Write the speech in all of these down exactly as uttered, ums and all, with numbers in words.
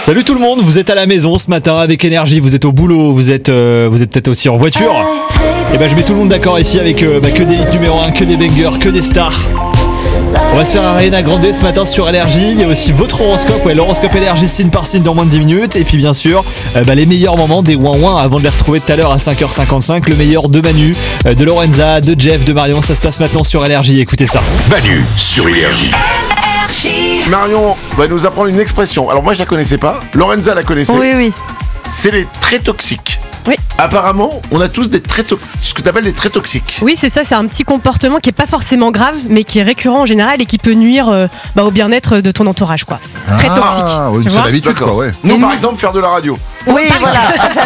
Salut tout le monde, vous êtes à la maison ce matin avec énergie, vous êtes au boulot, vous êtes, euh, vous êtes peut-être aussi en voiture. Et ben je mets tout le monde d'accord ici avec euh, bah, que des hits numéro un, que des bangers, que des stars. On va se faire Ariana Grande ce matin sur Énergie. Il y a aussi votre horoscope, ouais, l'horoscope Énergie signe par signe dans moins de dix minutes. Et puis bien sûr, euh, bah, les meilleurs moments des ouin ouin avant de les retrouver tout à l'heure à cinq heures cinquante-cinq. Le meilleur de Manu, euh, de Lorenza, de Jeff, de Marion. Ça se passe maintenant sur Énergie, écoutez ça. Manu sur Énergie. Marion va nous apprendre une expression. Alors moi je la connaissais pas, Lorenza la connaissait. Oui, oui. C'est les traits toxiques. Oui. Apparemment, on a tous des traits to- ce que tu appelles les traits toxiques. Oui, c'est ça, c'est un petit comportement qui est pas forcément grave, mais qui est récurrent en général et qui peut nuire euh, bah, au bien-être de ton entourage, quoi. C'est très toxique. Ah, oui, tu c'est vois l'habitude, quoi, ouais. Nous Et par nous- exemple faire de la radio. Oui, voilà.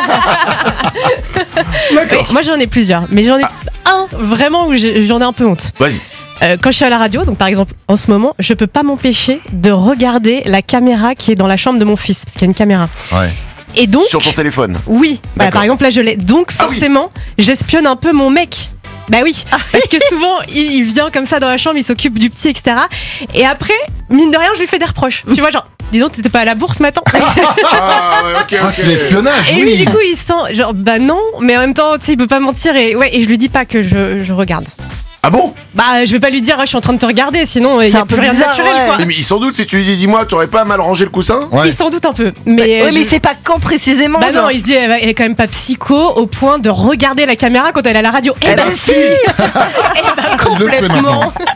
D'accord. Oui, moi j'en ai plusieurs, mais j'en ai un vraiment où j'ai- j'en ai un peu honte. Vas-y. Euh, quand je suis à la radio, donc par exemple en ce moment, je peux pas m'empêcher de regarder la caméra qui est dans la chambre de mon fils, parce qu'il y a une caméra. Ouais. Et donc, Sur ton téléphone. oui, bah, D'accord. par exemple là je l'ai. Donc Ah oui. forcément, j'espionne un peu mon mec. Bah oui, parce que souvent il, il vient comme ça dans la chambre, il s'occupe du petit, et cetera. Et après, mine de rien, je lui fais des reproches. Tu vois, genre, dis donc, t'étais pas à la bourse ce matin? Ah ouais, ok, ok. Ah, c'est l'espionnage, Et oui. lui, du coup, il sent, genre, bah non, mais en même temps, tu sais, il peut pas mentir. Et ouais, et je lui dis pas que je, je regarde. Ah bon? Bah, je vais pas lui dire, ah, je suis en train de te regarder, sinon il y C'est a un plus peu rien de bizarre, naturel, ouais. quoi. Mais, mais sans doute si tu lui dis dis-moi, t'aurais pas mal rangé le coussin? Ouais. Il s'en doute un peu. Mais, Oui, je- mais c'est pas quand précisément. Bah genre. non, il se dit, elle, va- elle est quand même pas psycho au point de regarder la caméra quand elle est à la radio. Eh Eh ben ben si. Eh ben Il le sait complètement. maintenant.